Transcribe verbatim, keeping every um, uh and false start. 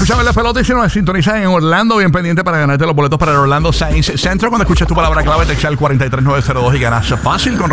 escuchamos la pelota y si nos sintonizan en Orlando, bien pendiente para ganarte los boletos para el Orlando Science Center. Cuando escuches tu palabra clave, te echa el cuatro tres nueve cero dos y ganas fácil con